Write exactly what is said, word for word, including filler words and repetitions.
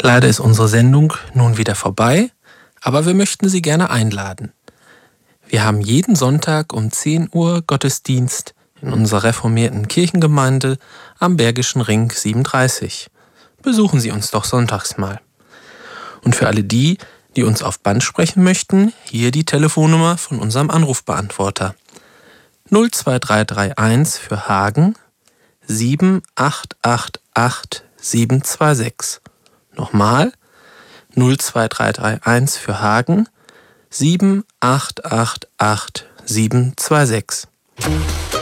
Leider ist unsere Sendung nun wieder vorbei, aber wir möchten Sie gerne einladen. Wir haben jeden Sonntag um zehn Uhr Gottesdienst in unserer reformierten Kirchengemeinde am Bergischen Ring siebenunddreißig. Besuchen Sie uns doch sonntags mal. Und für alle die, die uns auf Band sprechen möchten, hier die Telefonnummer von unserem Anrufbeantworter. null zwei drei drei eins für Hagen sieben acht acht acht sieben zwei sechs. Nochmal null zwei drei drei eins für Hagen sieben acht acht acht sieben zwei sechs.